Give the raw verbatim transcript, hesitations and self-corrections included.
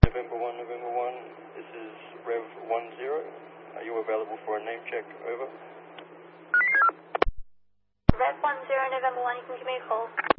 November one, November one, this is Rev one zero. Are you available for a name check? Over. Rev one zero, November one, you can give me a call.